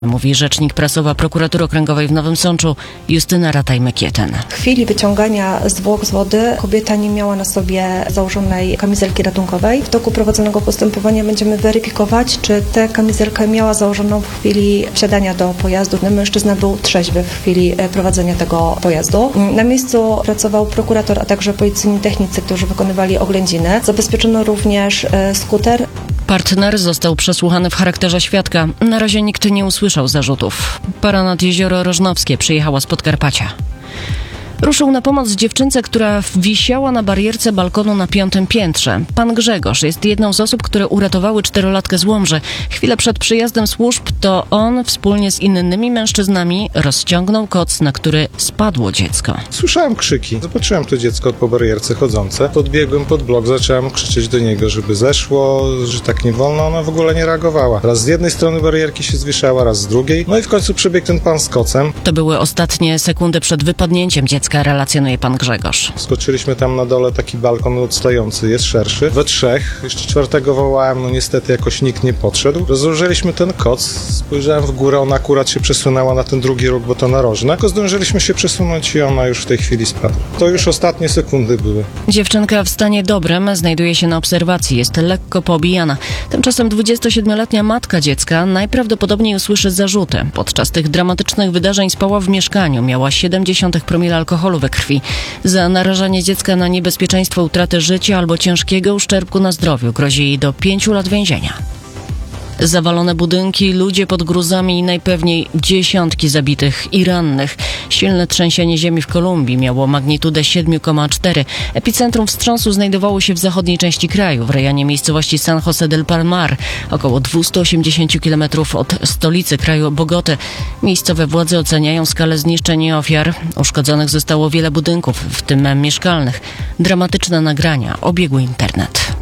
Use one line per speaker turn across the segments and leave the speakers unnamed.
Mówi rzecznik prasowa Prokuratury Okręgowej w Nowym Sączu Justyna Rataj-Mekieten.
W chwili wyciągania zwłok z wody kobieta nie miała na sobie założonej kamizelki ratunkowej. W toku prowadzonego postępowania będziemy weryfikować, czy tę kamizelkę miała założoną w chwili wsiadania do pojazdu. Mężczyzna był trzeźwy w chwili prowadzenia tego pojazdu. Na miejscu pracował prokurator, a także policyjni technicy, którzy wykonywali oględziny. Zabezpieczono również skuter.
Partner został przesłuchany w charakterze świadka. Na razie nikt nie usłyszał zarzutów. Para nad Jezioro Rożnowskie przyjechała z Podkarpacia. Ruszył na pomoc dziewczynce, która wisiała na barierce balkonu na 5. piętrze. Pan Grzegorz jest jedną z osób, które uratowały 4-latkę z Łomży. Chwilę przed przyjazdem służb to on wspólnie z innymi mężczyznami rozciągnął koc, na który spadło dziecko.
Słyszałem krzyki. Zobaczyłem to dziecko po barierce chodzące. Podbiegłem pod blok, zacząłem krzyczeć do niego, żeby zeszło, że tak nie wolno. Ona w ogóle nie reagowała. Raz z jednej strony barierki się zwieszała, raz z drugiej. No i w końcu przebiegł ten pan z kocem.
To były ostatnie sekundy przed wypadnięciem dziecka, relacjonuje pan Grzegorz.
Skoczyliśmy tam na dole, taki balkon odstający, jest szerszy. We 3, jeszcze 4 wołałem, no niestety jakoś nikt nie podszedł. Rozłożyliśmy ten koc, spojrzałem w górę, ona akurat się przesunęła na ten drugi róg, bo to narożne. Tylko zdążyliśmy się przesunąć i ona już w tej chwili spadła. To już ostatnie sekundy były.
Dziewczynka w stanie dobrym znajduje się na obserwacji, jest lekko poobijana. Tymczasem 27-letnia matka dziecka najprawdopodobniej usłyszy zarzuty. Podczas tych dramatycznych wydarzeń spała w mieszkaniu, miała 0,7 promila alkoholu we krwi. Za narażanie dziecka na niebezpieczeństwo utraty życia albo ciężkiego uszczerbku na zdrowiu grozi jej do 5 lat więzienia. Zawalone budynki, ludzie pod gruzami i najpewniej dziesiątki zabitych i rannych. Silne trzęsienie ziemi w Kolumbii miało magnitudę 7,4. Epicentrum wstrząsu znajdowało się w zachodniej części kraju, w rejonie miejscowości San José del Palmar, około 280 km od stolicy kraju Bogoty. Miejscowe władze oceniają skalę zniszczeń i ofiar. Uszkodzonych zostało wiele budynków, w tym mieszkalnych. Dramatyczne nagrania obiegły internet.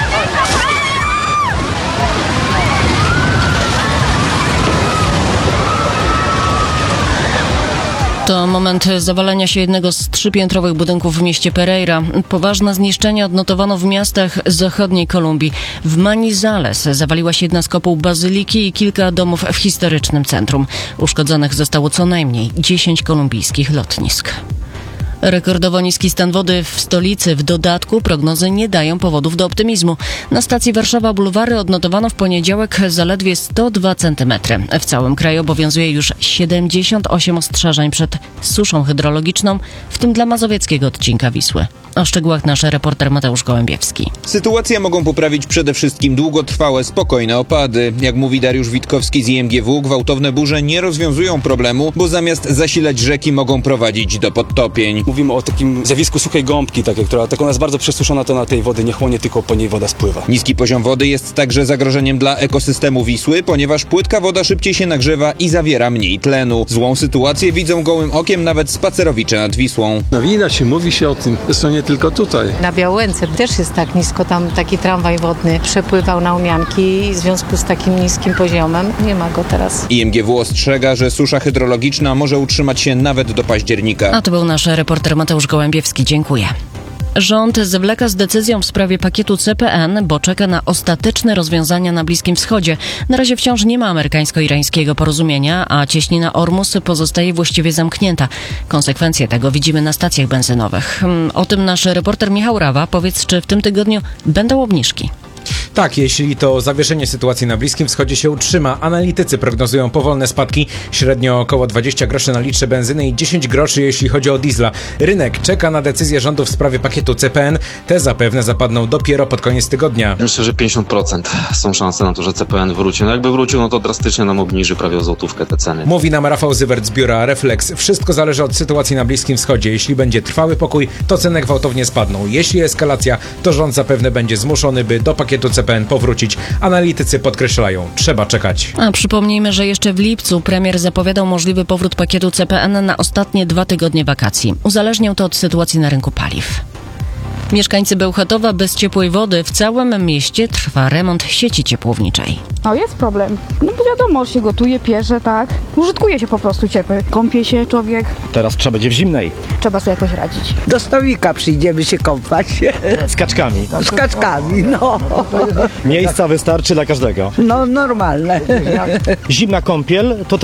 To moment zawalenia się jednego z 3-piętrowych budynków w mieście Pereira. Poważne zniszczenia odnotowano w miastach zachodniej Kolumbii. W Manizales zawaliła się jedna z kopuł bazyliki i kilka domów w historycznym centrum. Uszkodzonych zostało co najmniej 10 kolumbijskich lotnisk. Rekordowo niski stan wody w stolicy. W dodatku prognozy nie dają powodów do optymizmu. Na stacji Warszawa Bulwary odnotowano w poniedziałek zaledwie 102 cm. W całym kraju obowiązuje już 78 ostrzeżeń przed suszą hydrologiczną, w tym dla mazowieckiego odcinka Wisły. O szczegółach nasz reporter Mateusz Gołębiewski.
Sytuację mogą poprawić przede wszystkim długotrwałe, spokojne opady. Jak mówi Dariusz Witkowski z IMGW, gwałtowne burze nie rozwiązują problemu, bo zamiast zasilać rzeki mogą prowadzić do podtopień.
Mówimy o takim zjawisku suchej gąbki, która ona jest bardzo przesuszona, to na tej wody nie chłonie, tylko po niej woda spływa.
Niski poziom wody jest także zagrożeniem dla ekosystemu Wisły, ponieważ płytka woda szybciej się nagrzewa i zawiera mniej tlenu. Złą sytuację widzą gołym okiem nawet spacerowicze nad Wisłą.
Widać się, mówi się o tym, zresztą nie tylko tutaj.
Na Białęce też jest tak nisko, tam taki tramwaj wodny przepływał na Umianki i w związku z takim niskim poziomem nie ma go teraz.
IMGW ostrzega, że susza hydrologiczna może utrzymać się nawet do października.
A to był nasz reporter Mateusz Gołębiewski. Dziękuję. Rząd zwleka z decyzją w sprawie pakietu CPN, bo czeka na ostateczne rozwiązania na Bliskim Wschodzie. Na razie wciąż nie ma amerykańsko-irańskiego porozumienia, a cieśnina Ormus pozostaje właściwie zamknięta. Konsekwencje tego widzimy na stacjach benzynowych. O tym nasz reporter Michał Rawa. Powiedz, czy w tym tygodniu będą obniżki?
Tak, jeśli to zawieszenie sytuacji na Bliskim Wschodzie się utrzyma. Analitycy prognozują powolne spadki, średnio około 20 groszy na litrze benzyny i 10 groszy jeśli chodzi o diesla. Rynek czeka na decyzję rządu w sprawie pakietu CPN. Te zapewne zapadną dopiero pod koniec tygodnia.
Myślę, że 50% są szanse na to, że CPN wróci. No jakby wrócił, no to drastycznie nam obniży prawie o złotówkę te ceny.
Mówi nam Rafał Zywert z biura Reflex. Wszystko zależy od sytuacji na Bliskim Wschodzie. Jeśli będzie trwały pokój, to ceny gwałtownie spadną. Jeśli eskalacja, to rząd zapewne będzie zmuszony, by do pakietu CPN powrócić. Analitycy podkreślają, trzeba czekać.
A przypomnijmy, że jeszcze w lipcu premier zapowiadał możliwy powrót pakietu CPN na ostatnie 2 tygodnie wakacji. Uzależniał to od sytuacji na rynku paliw. Mieszkańcy Bełchatowa bez ciepłej wody. W całym mieście trwa remont sieci ciepłowniczej.
No jest problem. No bo wiadomo, się gotuje, pierze, tak. Użytkuje się po prostu ciepły. Kąpie się człowiek.
Teraz trzeba będzie w zimnej.
Trzeba sobie jakoś radzić.
Do Stowika przyjdziemy się kąpać.
Z kaczkami.
Z kaczkami, no.
Miejsca wystarczy dla każdego.
No normalne.
Zimna kąpiel to